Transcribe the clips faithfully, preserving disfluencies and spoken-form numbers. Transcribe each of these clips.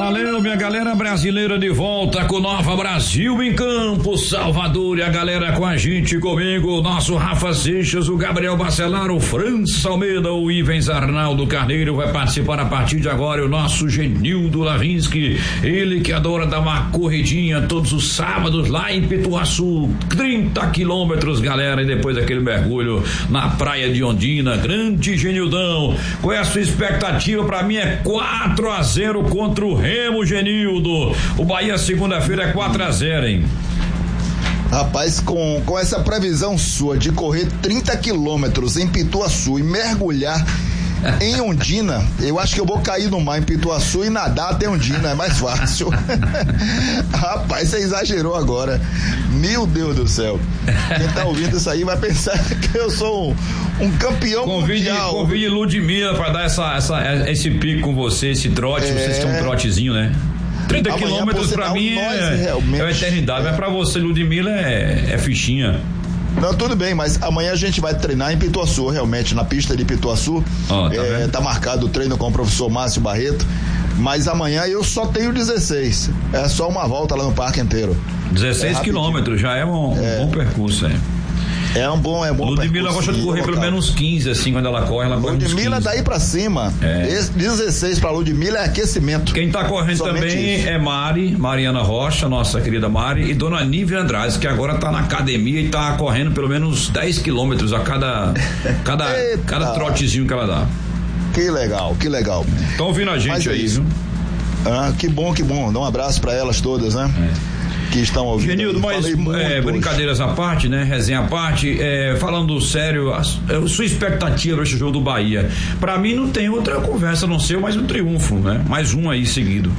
Valeu, minha galera brasileira, de volta com Nova Brasil em campo, Salvador, e a galera com a gente, comigo, o nosso Rafa Seixas, o Gabriel Bacelar, o França Almeida, o Ivens Arnaldo Carneiro vai participar a partir de agora, o nosso Genildo Lavinsky, ele que adora dar uma corridinha todos os sábados lá em Pituaçu, trinta quilômetros, galera, e depois aquele mergulho na praia de Ondina. Grande Genildão, qual é a sua expectativa? Pra mim é quatro a zero contra o Remo, Genildo. O Bahia segunda-feira é quatro a zero, hein? Rapaz, com, com essa previsão sua de correr trinta quilômetros em Pituaçu e mergulhar em Ondina, eu acho que eu vou cair no mar em Pituaçu e nadar até Ondina, é mais fácil. Rapaz, você exagerou agora. Meu Deus do céu. Quem tá ouvindo isso aí vai pensar que eu sou um, um campeão convide, mundial. Convide Ludmilla pra dar essa, essa, esse pico com você, esse trote, é... vocês têm um trotezinho, né? trinta quilômetros pra mim é, é uma eternidade, mas pra você, Ludmilla, é, é fichinha. Não, tudo bem, mas amanhã a gente vai treinar em Pituaçu, realmente, na pista de Pituaçu. Oh, tá, é, tá marcado o treino com o professor Márcio Barreto, mas amanhã eu só tenho dezesseis. É só uma volta lá no parque inteiro. dezesseis é quilômetros, já é um, um é. bom percurso, é. É um bom, é bom. Ludmilla gosta de correr pelo menos quinze, assim, quando ela corre, ela corre Ludmilla daí pra cima. É. Esse dezesseis pra Ludmilla é aquecimento. Quem tá correndo somente também isso. É Mari, Mariana Rocha, nossa querida Mari, e dona Nívia Andrade, que agora tá na academia e tá correndo pelo menos dez quilômetros a cada, cada, cada trotezinho que ela dá. Que legal, que legal. Estão ouvindo a gente. Mas aí, viu? Ah, que bom, que bom. Dá um abraço pra elas todas, né? É. Que estão ouvindo. Genildo, mas é, brincadeiras à parte, né? Resenha à parte, é, falando sério, a, a sua expectativa para esse jogo do Bahia. Pra mim não tem outra conversa a não ser mais um triunfo, né? Mais um aí seguido.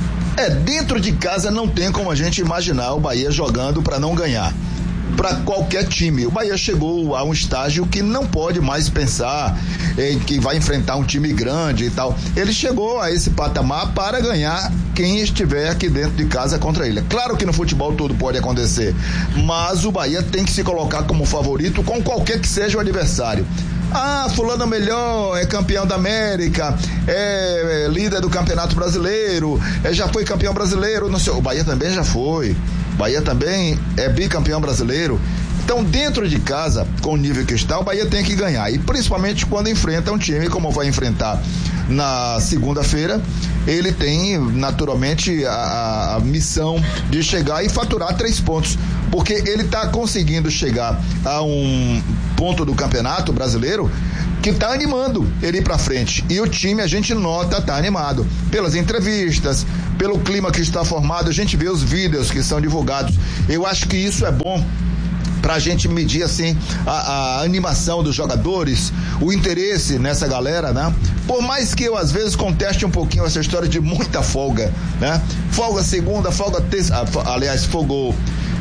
É, dentro de casa não tem como a gente imaginar o Bahia jogando para não ganhar. Para qualquer time. O Bahia chegou a um estágio que não pode mais pensar em que vai enfrentar um time grande e tal. Ele chegou a esse patamar para ganhar quem estiver aqui dentro de casa contra ele. Claro que no futebol tudo pode acontecer, mas o Bahia tem que se colocar como favorito com qualquer que seja o adversário. Ah, fulano melhor, é campeão da América, é, é líder do Campeonato Brasileiro, é, já foi campeão brasileiro, não sei, o Bahia também já foi, o Bahia também é bicampeão brasileiro. Então, dentro de casa, com o nível que está, o Bahia tem que ganhar, e principalmente quando enfrenta um time como vai enfrentar na segunda-feira, ele tem naturalmente a, a missão de chegar e faturar três pontos, porque ele está conseguindo chegar a um ponto do Campeonato Brasileiro que está animando ele ir para frente, e o time, a gente nota, está animado pelas entrevistas, pelo clima que está formado, a gente vê os vídeos que são divulgados. Eu acho que isso é bom pra gente medir assim a, a animação dos jogadores, o interesse nessa galera, né? Por mais que eu às vezes conteste um pouquinho essa história de muita folga, né? Folga segunda, folga terça, aliás, folgou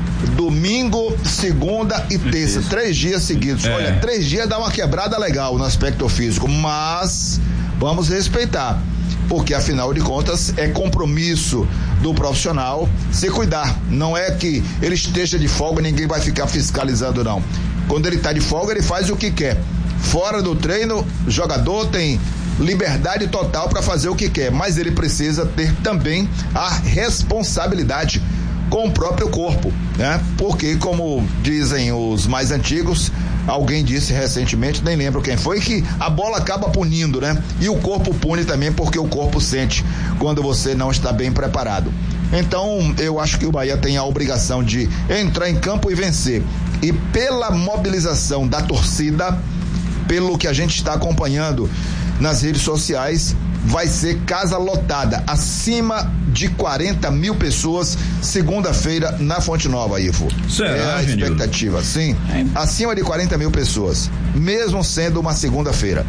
domingo, segunda e terça, três dias seguidos. É. Olha, três dias dá uma quebrada legal no aspecto físico, mas vamos respeitar, porque afinal de contas é compromisso do profissional se cuidar. Não é que ele esteja de folga, ninguém vai ficar fiscalizando, não. Quando ele está de folga, ele faz o que quer. Fora do treino, o jogador tem liberdade total para fazer o que quer, mas ele precisa ter também a responsabilidade com o próprio corpo, né? Porque, como dizem os mais antigos, alguém disse recentemente, nem lembro quem foi, que a bola acaba punindo, né? E o corpo pune também, porque o corpo sente quando você não está bem preparado. Então, eu acho que o Bahia tem a obrigação de entrar em campo e vencer. E pela mobilização da torcida, pelo que a gente está acompanhando nas redes sociais, vai ser casa lotada, acima de quarenta mil pessoas, segunda-feira na Fonte Nova, Ivo. Será, é a expectativa, sim. É. Acima de quarenta mil pessoas, mesmo sendo uma segunda-feira.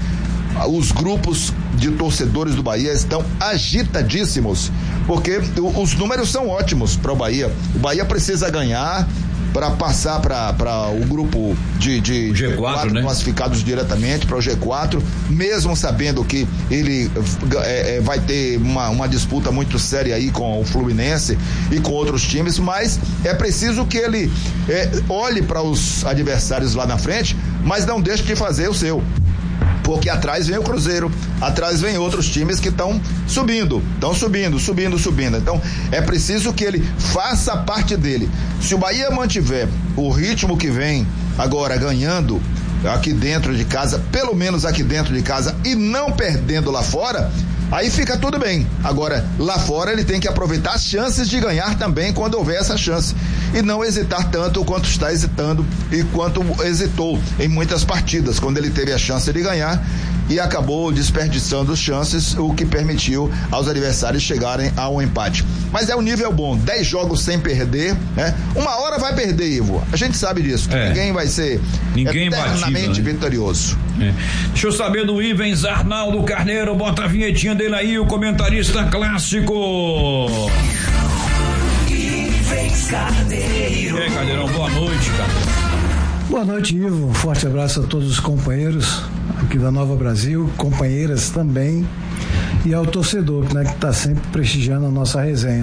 Os grupos de torcedores do Bahia estão agitadíssimos, porque os números são ótimos para o Bahia. O Bahia precisa ganhar para passar para o grupo de, de G quatro, quatro, né? Classificados diretamente para o G quatro, mesmo sabendo que ele é, é, vai ter uma, uma disputa muito séria aí com o Fluminense e com outros times, mas é preciso que ele é, olhe para os adversários lá na frente, mas não deixe de fazer o seu. porque atrás vem o Cruzeiro, atrás vem outros times que estão subindo, estão subindo, subindo, subindo. Então é preciso que ele faça a parte dele. Se o Bahia mantiver o ritmo que vem agora ganhando aqui dentro de casa, pelo menos aqui dentro de casa, e não perdendo lá fora, aí fica tudo bem. Agora, lá fora ele tem que aproveitar as chances de ganhar também quando houver essa chance, e não hesitar tanto quanto está hesitando e quanto hesitou em muitas partidas, quando ele teve a chance de ganhar e acabou desperdiçando chances, o que permitiu aos adversários chegarem a um empate. Mas é um nível bom, dez jogos sem perder, né? Uma hora vai perder, Ivo, a gente sabe disso, que é. ninguém vai ser ninguém eternamente batido, né? vitorioso. É. Deixa eu saber do Ivens Arnaldo Carneiro, bota a vinhetinha dele aí, o comentarista clássico. Ivens Carneiro. E aí, Carneirão, boa noite, cara. Boa noite, Ivo, um forte abraço a todos os companheiros aqui da Nova Brasil, companheiras também, e ao torcedor, né, que está sempre prestigiando a nossa resenha.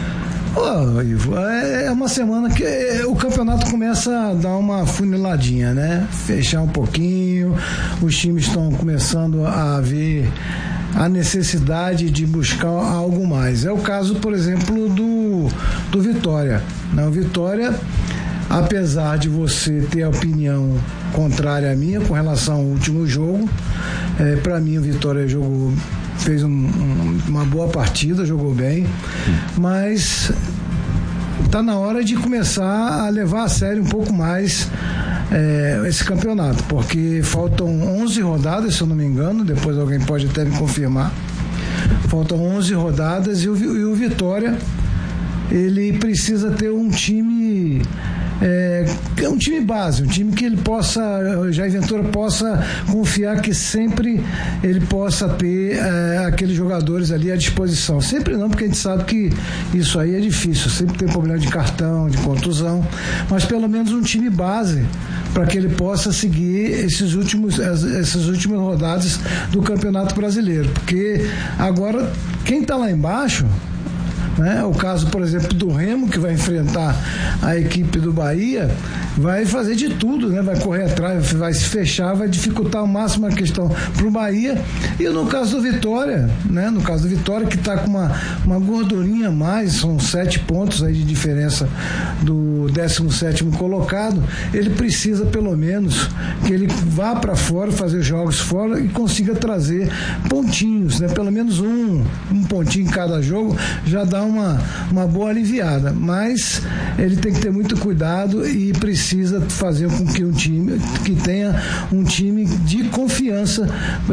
Ô, Ivo, é uma semana que o campeonato começa a dar uma funiladinha, né? Fechar um pouquinho, os times estão começando a ver a necessidade de buscar algo mais. É o caso, por exemplo, do, do Vitória. Né? O Vitória, apesar de você ter a opinião contrária à minha com relação ao último jogo, é, para mim o Vitória jogou, fez um, um, uma boa partida, jogou bem, mas está na hora de começar a levar a sério um pouco mais é, esse campeonato, porque faltam onze rodadas, se eu não me engano, depois alguém pode até me confirmar, faltam onze rodadas e o, e o Vitória, ele precisa ter um time É, um time base, um time que ele possa, Jair Ventura possa confiar que sempre ele possa ter é, aqueles jogadores ali à disposição. Sempre não, porque a gente sabe que isso aí é difícil, sempre tem problema de cartão, de contusão, mas pelo menos um time base para que ele possa seguir esses últimos, essas últimas rodadas do Campeonato Brasileiro, porque agora quem está lá embaixo, né? O caso, por exemplo, do Remo, que vai enfrentar a equipe do Bahia, vai fazer de tudo, né? Vai correr atrás, vai se fechar, vai dificultar ao máximo a questão para o Bahia. E no caso do Vitória, né? No caso do Vitória, que está com uma, uma gordurinha a mais, são sete pontos aí de diferença do décimo sétimo colocado, ele precisa pelo menos que ele vá para fora, fazer jogos fora e consiga trazer pontinhos, né? Pelo menos um, um pontinho em cada jogo já dá uma, uma boa aliviada, mas ele tem que ter muito cuidado e precisa fazer com que um time que tenha um time de confiança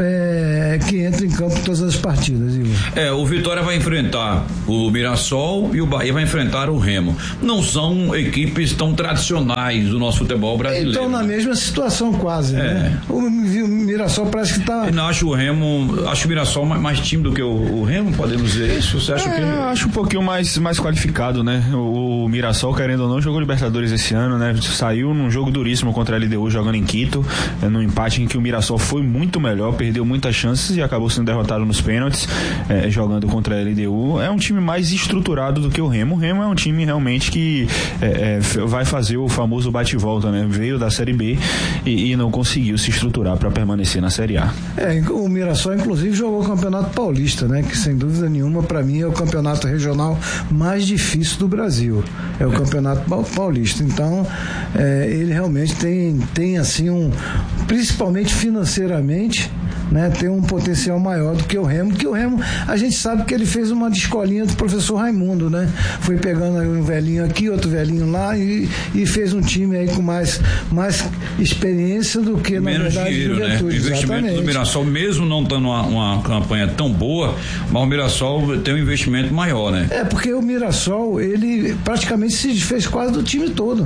é, que entre em campo todas as partidas. Igor. É, o Vitória vai enfrentar o Mirassol e o Bahia vai enfrentar o Remo. Não são equipes tão tradicionais do nosso futebol brasileiro. Então na mesma situação quase, é. né? O, o Mirassol parece que está. Eu não acho o Remo, acho o Mirassol mais, mais time do que o, o Remo, podemos dizer isso? Você acha é, que? Eu acho um pouquinho mais, mais qualificado, né? O, o Mirassol, querendo ou não, jogou Libertadores esse ano, né? Saiu num jogo duríssimo contra a L D U jogando em Quito, é, num empate em que o Mirassol foi muito melhor, perdeu muitas chances e acabou sendo derrotado nos pênaltis, é, jogando contra a L D U. É um time mais estruturado do que o Remo. O Remo é um time realmente que é, é, vai fazer o famoso bate-volta, né? Veio da Série B e, e não conseguiu se estruturar para permanecer na Série A. É, o Mirassol inclusive jogou o Campeonato Paulista, né? Que sem dúvida nenhuma para mim é o campeonato regional mais difícil do Brasil, é o Campeonato Paulista. Então é, ele realmente tem, tem assim um, principalmente financeiramente, né, tem um potencial maior do que o Remo, que o Remo, a gente sabe que ele fez uma escolinha do professor Raimundo, né, foi pegando um velhinho aqui, outro velhinho lá e, e fez um time aí com mais, mais experiência do que na menos verdade dinheiro, né? O investimento Exatamente. do Mirassol, mesmo não estando uma, uma campanha tão boa, mas o Mirassol tem um investimento maior, né? É, porque o Mirassol, ele praticamente se desfez quase do time todo.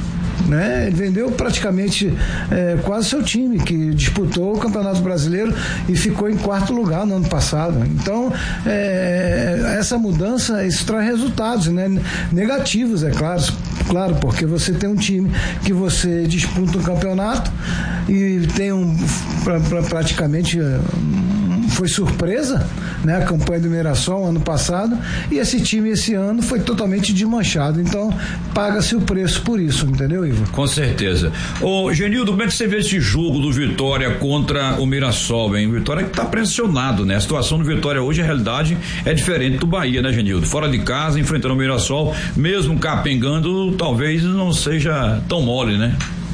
Né? Ele vendeu praticamente é, quase seu time, que disputou o Campeonato Brasileiro e ficou em quarto lugar no ano passado. Então é, essa mudança, isso traz resultados, né? Negativos, é claro, claro, porque você tem um time que você disputa um campeonato e tem um pra, pra, praticamente um foi surpresa, né? A campanha do Mirassol ano passado, e esse time esse ano foi totalmente desmanchado, então paga-se o preço por isso, entendeu, Ivo? Com certeza. Ô Genildo, como é que você vê esse jogo do Vitória contra o Mirassol, hein? O Vitória que tá pressionado, né? A situação do Vitória hoje, a realidade é diferente do Bahia, né, Genildo? Fora de casa, enfrentando o Mirassol, mesmo capengando, talvez não seja tão mole, né?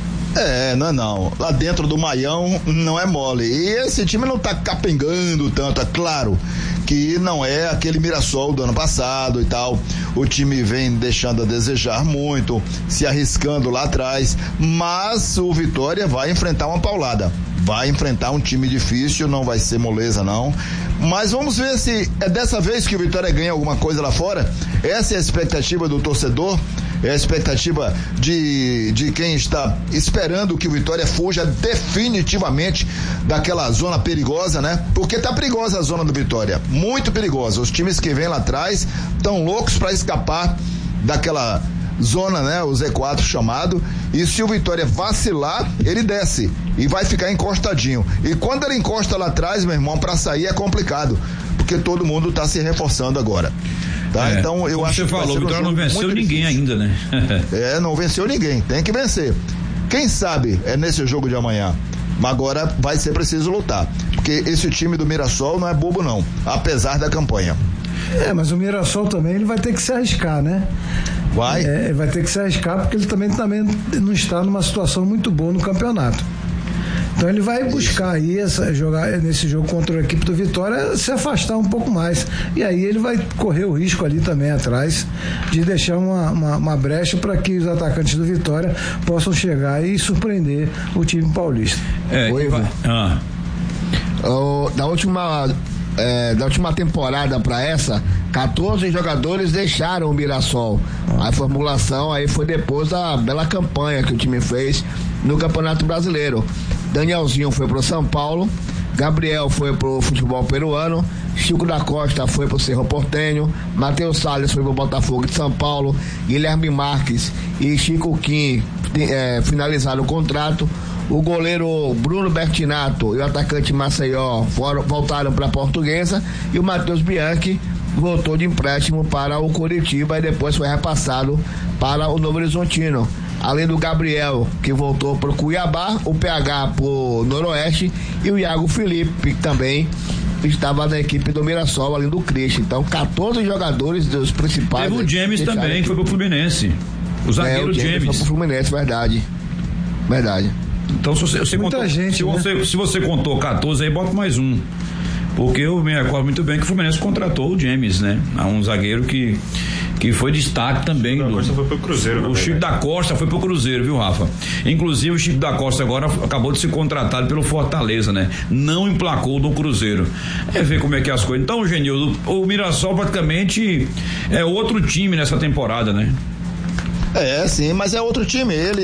É, não é não. Lá dentro do Maião não é mole. E esse time não tá capengando tanto, é claro que não é aquele Mirassol do ano passado e tal. O time vem deixando a desejar muito, se arriscando lá atrás, mas o Vitória vai enfrentar uma paulada. Vai enfrentar um time difícil, não vai ser moleza não. Mas vamos ver se é dessa vez que o Vitória ganha alguma coisa lá fora. Essa é a expectativa do torcedor. É a expectativa de, de quem está esperando que o Vitória fuja definitivamente daquela zona perigosa, né? Porque tá perigosa a zona do Vitória, muito perigosa. Os times que vêm lá atrás estão loucos para escapar daquela zona, né? O Z quatro chamado. E se o Vitória vacilar, ele desce e vai ficar encostadinho. E quando ele encosta lá atrás, meu irmão, para sair é complicado, porque todo mundo tá se reforçando agora. Tá? É, então eu acho você que falou, o Vitória não venceu ninguém ainda, né? É, não venceu ninguém, tem que vencer. Quem sabe é nesse jogo de amanhã. Mas agora vai ser preciso lutar, porque esse time do Mirassol não é bobo não, apesar da campanha. É, mas o Mirassol também ele vai ter que se arriscar, né? Vai? É, vai ter que se arriscar porque ele também, também não está numa situação muito boa no campeonato. Então ele vai buscar aí essa, jogar nesse jogo contra a equipe do Vitória, se afastar um pouco mais, e aí ele vai correr o risco ali também atrás de deixar uma, uma, uma brecha para que os atacantes do Vitória possam chegar e surpreender o time paulista. É, Oi, vai... ah. oh, da última é, da última temporada para essa, quatorze jogadores deixaram o Mirassol. A formulação aí foi depois da bela campanha que o time fez no Campeonato Brasileiro. Danielzinho foi pro São Paulo, Gabriel foi pro futebol peruano, Chico da Costa foi pro Cerro Porteño, Matheus Salles foi pro Botafogo de São Paulo, Guilherme Marques e Chico Kim é, finalizaram o contrato. O goleiro Bruno Bertinato e o atacante Maceió foram, voltaram para a Portuguesa, e o Matheus Bianchi voltou de empréstimo para o Coritiba e depois foi repassado para o Novo Horizontino. Além do Gabriel, que voltou para o Cuiabá, o P H para o Noroeste e o Iago Felipe, que também estava na equipe do Mirassol, além do Cristo. Então, quatorze jogadores dos principais. Teve o James também, que foi pro Fluminense. O zagueiro é, o James. James. Foi pro Fluminense, verdade. Verdade. Então, se você, você Muita contou, gente, se, né? você, se você contou quatorze, aí bota mais um. Porque eu me recordo muito bem que o Fluminense contratou o James, né? Um zagueiro que, que foi destaque também. O Chico do, da Costa foi pro Cruzeiro. O Chico da Costa foi pro Cruzeiro, viu, Rafa? Inclusive o Chico da Costa agora acabou de ser contratado pelo Fortaleza, né? Não emplacou do Cruzeiro. É ver como é que é as coisas. Então, Genildo, o Mirassol praticamente é outro time nessa temporada, né? É, sim, mas é outro time. Ele